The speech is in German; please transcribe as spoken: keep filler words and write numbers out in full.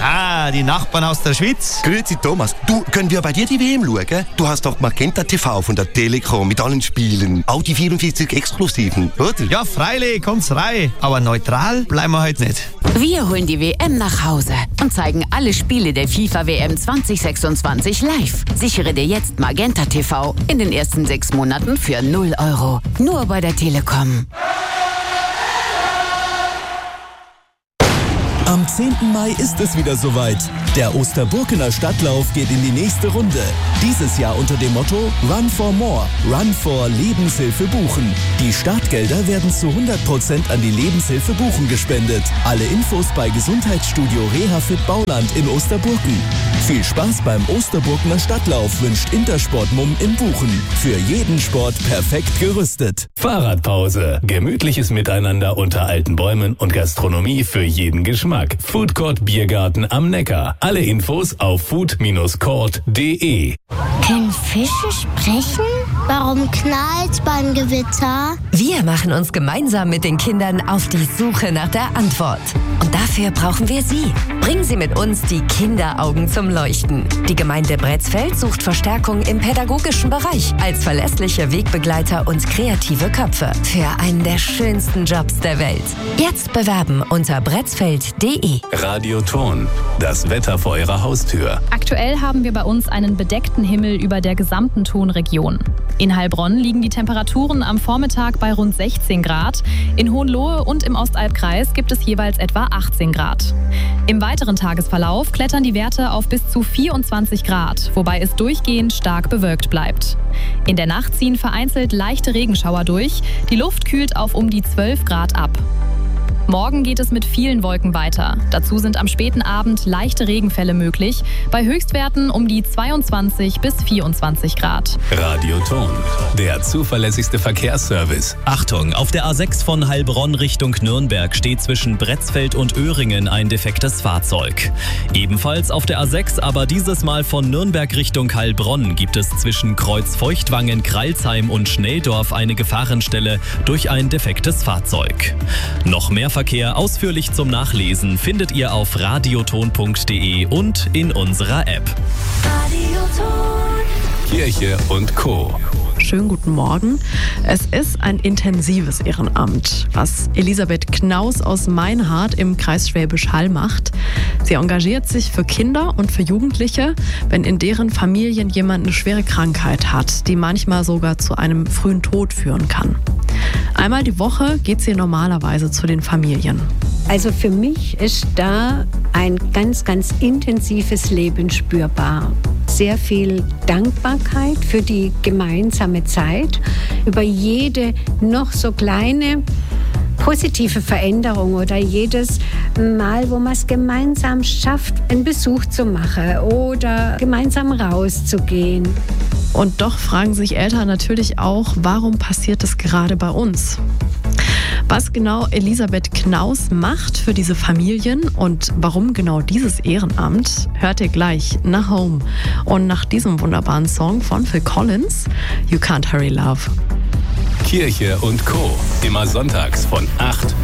Ah, die Nachbarn aus der Schweiz. Grüezi Thomas, du, können wir bei dir die W M schauen? Du hast doch Magenta T V von der Telekom mit allen Spielen, auch die vierundvierzig Exklusiven, oder? Ja, freilich, kommt's rein. Aber neutral bleiben wir heute nicht. Wir holen die W M nach Hause und zeigen alle Spiele der FIFA W M zwanzig sechsundzwanzig live. Sichere dir jetzt Magenta T V in den ersten sechs Monaten für null Euro. Nur bei der Telekom. Am zehnten Mai ist es wieder soweit. Der Osterburkener Stadtlauf geht in die nächste Runde. Dieses Jahr unter dem Motto Run for More, Run for Lebenshilfe Buchen. Die Startgelder werden zu hundert Prozent an die Lebenshilfe Buchen gespendet. Alle Infos bei Gesundheitsstudio Rehafit Bauland in Osterburken. Viel Spaß beim Osterburkener Stadtlauf wünscht Intersport Mumm in Buchen. Für jeden Sport perfekt gerüstet. Fahrradpause. Gemütliches Miteinander unter alten Bäumen und Gastronomie für jeden Geschmack. Foodcourt Biergarten am Neckar. Alle Infos auf food Bindestrich court punkt de. Können Fische sprechen? Warum knallt's beim Gewitter? Wir machen uns gemeinsam mit den Kindern auf die Suche nach der Antwort. Und dafür brauchen wir Sie. Bringen Sie mit uns die Kinderaugen zum Leuchten. Die Gemeinde Bretzfeld sucht Verstärkung im pädagogischen Bereich als verlässliche Wegbegleiter und kreative Köpfe für einen der schönsten Jobs der Welt. Jetzt bewerben unter bretzfeld punkt de. Radio Ton. Das Wetter vor Ihrer Haustür. Aktuell haben wir bei uns einen bedeckten Himmel über der gesamten Tonregion. In Heilbronn liegen die Temperaturen am Vormittag bei rund sechzehn Grad. In Hohenlohe und im Ostalbkreis gibt es jeweils etwa achtzehn Grad. Im weiteren Tagesverlauf klettern die Werte auf bis zu vierundzwanzig Grad, wobei es durchgehend stark bewölkt bleibt. In der Nacht ziehen vereinzelt leichte Regenschauer durch. Die Luft kühlt auf um die zwölf Grad ab. Morgen geht es mit vielen Wolken weiter. Dazu sind am späten Abend leichte Regenfälle möglich, bei Höchstwerten um die zweiundzwanzig bis vierundzwanzig Grad. Radio Ton, der zuverlässigste Verkehrsservice. Achtung, auf der A sechs von Heilbronn Richtung Nürnberg steht zwischen Bretzfeld und Öhringen ein defektes Fahrzeug. Ebenfalls auf der A sechs, aber dieses Mal von Nürnberg Richtung Heilbronn, gibt es zwischen Kreuz Feuchtwangen, Kreilsheim und Schnelldorf eine Gefahrenstelle durch ein defektes Fahrzeug. Noch mehr Verkehr ausführlich zum Nachlesen findet ihr auf radioton punkt de und in unserer App. Kirche und Co. Schönen guten Morgen. Es ist ein intensives Ehrenamt, was Elisabeth Knaus aus Meinhardt im Kreis Schwäbisch Hall macht. Sie engagiert sich für Kinder und für Jugendliche, wenn in deren Familien jemand eine schwere Krankheit hat, die manchmal sogar zu einem frühen Tod führen kann. Einmal die Woche geht sie normalerweise zu den Familien. Also für mich ist da ein ganz, ganz intensives Leben spürbar. Sehr viel Dankbarkeit für die gemeinsame Zeit, über jede noch so kleine positive Veränderung oder jedes Mal, wo man es gemeinsam schafft, einen Besuch zu machen oder gemeinsam rauszugehen. Und doch fragen sich Eltern natürlich auch, warum passiert das gerade bei uns? Was genau Elisabeth Knaus macht für diese Familien und warum genau dieses Ehrenamt, hört ihr gleich nach Home. Und nach diesem wunderbaren Song von Phil Collins, You Can't Hurry Love. Kirche und Co. Immer sonntags von acht